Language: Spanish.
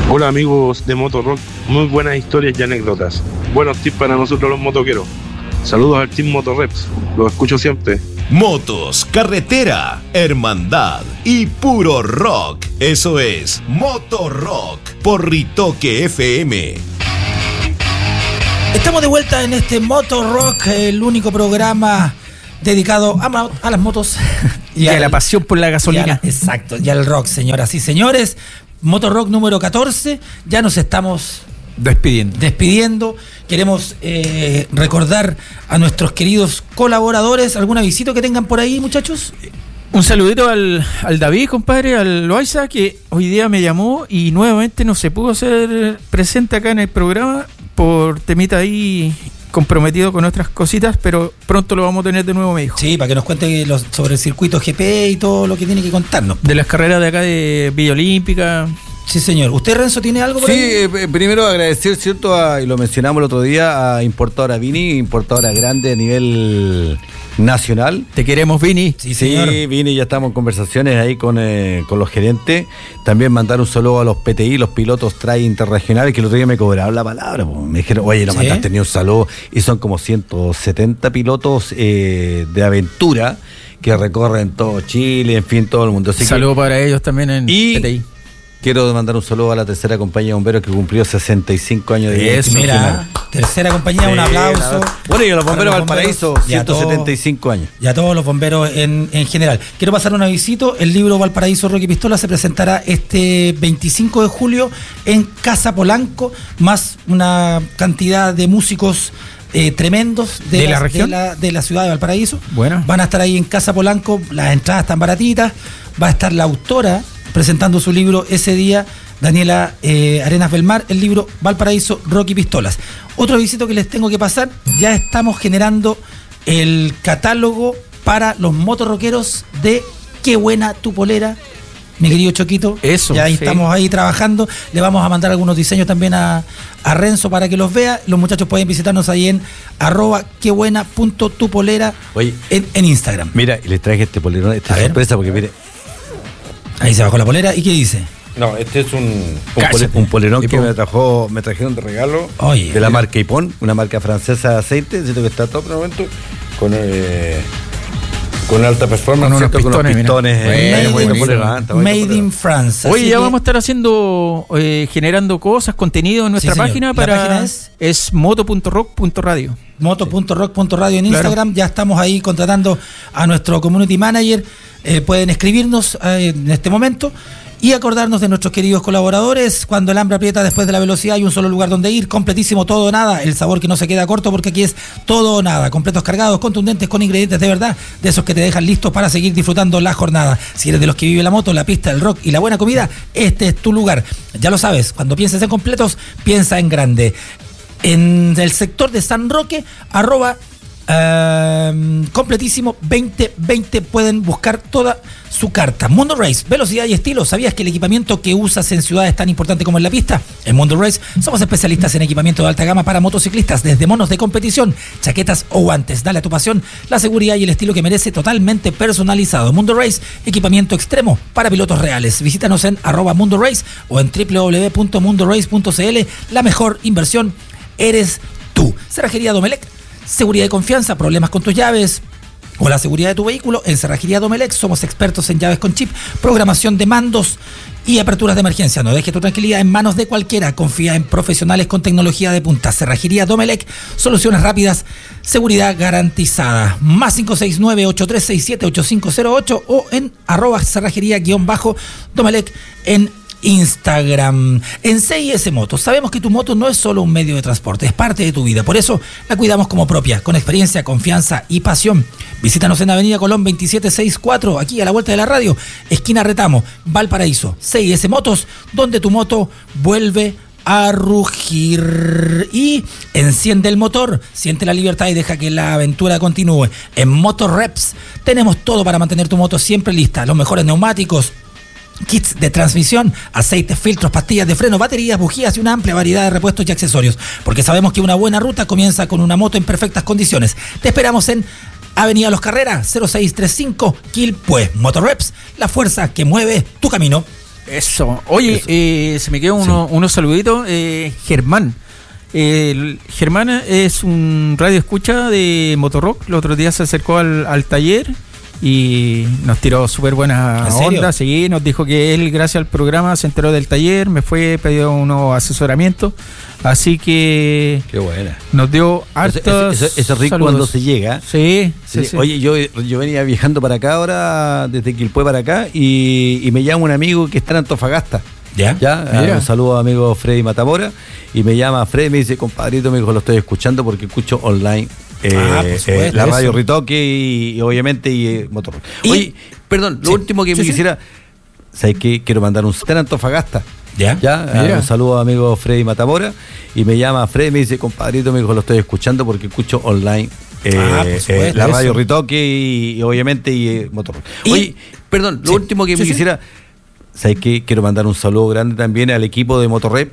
Hola amigos de Motorrock, muy buenas historias y anécdotas. Buenos tips para nosotros los motoqueros. Saludos al Team Motorreps, los escucho siempre. Motos, carretera, hermandad y puro rock. Eso es Motorrock por Ritoque FM. Estamos de vuelta en este Motorrock, el único programa dedicado a las motos y a la pasión por la gasolina. Exacto, y al rock, señoras y señores. Motorrock número 14, ya nos estamos despidiendo. Queremos recordar a nuestros queridos colaboradores. ¿Alguna visita que tengan por ahí, muchachos? Un saludito al David, compadre, al Loaiza, que hoy día me llamó y nuevamente no se pudo ser presente acá en el programa por temita ahí comprometido con otras cositas, pero pronto lo vamos a tener de nuevo, me dijo. Sí, para que nos cuente sobre el circuito GP y todo lo que tiene que contarnos. De las carreras de acá de Villa Olímpica. Sí, señor. ¿Usted, Renzo, tiene algo por ahí? Sí, primero agradecer, ¿cierto? Y lo mencionamos el otro día, a Importadora Vini, importadora grande a nivel nacional. Te queremos, Vini. Sí, señor. Sí, Vini, ya estamos en conversaciones ahí con los gerentes. También mandar un saludo a los PTI, los pilotos trail interregionales, que el otro día me cobraron la palabra. Me dijeron, oye, no mandaste ni un saludo. Y son como 170 pilotos de aventura que recorren todo Chile, en fin, todo el mundo. Saludo para ellos también en PTI. Quiero mandar un saludo a la tercera compañía de bomberos que cumplió 65 años de vida. Mira, tercera compañía, un aplauso. Bueno, y a los bomberos Valparaíso, 175 años. Y a todos los bomberos en general. Quiero pasar un avisito. El libro Valparaíso, Rock y Pistola se presentará este 25 de julio en Casa Polanco, más una cantidad de músicos tremendos de la región, de la ciudad de Valparaíso. Bueno. Van a estar ahí en Casa Polanco, las entradas están baratitas. Va a estar la autora presentando su libro ese día, Daniela Arenas Belmar, el libro Valparaíso, Rock y Pistolas. Otro visito que les tengo que pasar, ya estamos generando el catálogo para los motorroqueros de Qué Buena Tu Polera, mi querido Choquito. Eso. Ya estamos ahí trabajando. Le vamos a mandar algunos diseños también a Renzo para que los vea. Los muchachos pueden visitarnos ahí en @quebuena.tupolera en Instagram. Mira, y les traje este polerón, esta sorpresa, porque mire. Ahí se bajó la polera. ¿Y qué dice? No, este es un polerón que me trajeron de regalo. Oye, de la marca Ipon, una marca francesa de aceite, siento que está todo por el momento con alta performance, con unos pistones made in France. Oye, ya vamos a estar haciendo generando cosas, contenido en nuestra página. Página es moto.rock.radio. Moto.rock.radio en Instagram. Ya estamos ahí contratando a nuestro community manager. Pueden escribirnos en este momento y acordarnos de nuestros queridos colaboradores. Cuando el hambre aprieta después de la velocidad, hay un solo lugar donde ir. Completísimo, todo o nada. El sabor que no se queda corto, porque aquí es todo o nada. Completos, cargados, contundentes, con ingredientes de verdad, de esos que te dejan listos para seguir disfrutando la jornada. Si eres de los que vive la moto, la pista, el rock y la buena comida, este es tu lugar. Ya lo sabes, cuando pienses en completos, piensa en grande. En el sector de San Roque, completísimo 2020, pueden buscar toda su carta. Mundo Race, velocidad y estilo. ¿Sabías que el equipamiento que usas en ciudad es tan importante como en la pista? En Mundo Race somos especialistas en equipamiento de alta gama para motociclistas, desde monos de competición, chaquetas o guantes. Dale a tu pasión la seguridad y el estilo que merece, totalmente personalizado. Mundo Race, equipamiento extremo para pilotos reales. Visítanos en @Mundo Race o en www.mundorace.cl. La mejor inversión eres tú. Cerrajería Domelec, seguridad y confianza. Problemas con tus llaves o la seguridad de tu vehículo, en Cerrajería Domelec somos expertos en llaves con chip, programación de mandos y aperturas de emergencia. No dejes tu tranquilidad en manos de cualquiera. Confía en profesionales con tecnología de punta. Cerrajería Domelec, soluciones rápidas, seguridad garantizada. Más 569-8367-8508 o en @cerrajería_Domelec en Instagram. En CIS Motos sabemos que tu moto no es solo un medio de transporte, es parte de tu vida. Por eso la cuidamos como propia, con experiencia, confianza y pasión. Visítanos en Avenida Colón 2764, aquí a la vuelta de la radio, esquina Retamo, Valparaíso. CIS Motos, donde tu moto vuelve a rugir. Y enciende el motor, siente la libertad y deja que la aventura continúe. En Motorreps tenemos todo para mantener tu moto siempre lista. Los mejores neumáticos, kits de transmisión, aceites, filtros, pastillas de freno, baterías, bujías y una amplia variedad de repuestos y accesorios. Porque sabemos que una buena ruta comienza con una moto en perfectas condiciones. Te esperamos en Avenida Los Carreras, 0635, Quilpué. Motorreps, la fuerza que mueve tu camino. Eso. Oye, se me quedó unos saluditos. Germán. Germán es un radio escucha de Motorrock. El otro día se acercó al taller y nos tiró súper buena onda. Sí, nos dijo que él, gracias al programa, se enteró del taller, me fue, pidió unos asesoramientos. Así que qué buena. Nos dio hartos eso es rico saludos. cuando se llega. Sí. Oye, yo venía viajando para acá ahora, desde Quilpué para acá, y me llama un amigo que está en Antofagasta. ¿Ya? Un saludo a amigo Freddy Matamora. Y me llama Freddy, me dice, compadrito, me dijo, lo estoy escuchando porque escucho online la radio Ritoque y obviamente Motorrock. Oye, perdón, lo último que me quisiera, ¿sabes qué? Quiero mandar un saludo a Antofagasta. Un saludo a amigo Freddy Matamora. Y me llama Freddy, me dice, compadrito, me dijo, lo estoy escuchando porque escucho online la radio Ritoque y obviamente Motorrock. Oye, perdón, lo último que me quisiera, ¿sabes qué? Quiero mandar un saludo grande también al equipo de Motorrep,